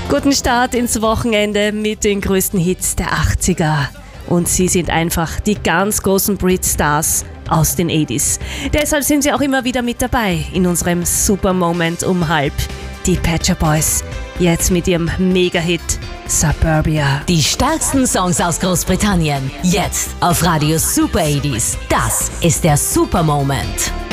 Guten Start ins Wochenende mit den größten Hits der 80er. Und sie sind einfach die ganz großen Brit-Stars aus den 80s. Deshalb sind sie auch immer wieder mit dabei in unserem Super Moment um halb. Die Pet Shop Boys, jetzt mit ihrem Mega-Hit Suburbia. Die stärksten Songs aus Großbritannien, jetzt auf Radio Super 80s. Das ist der Super Moment.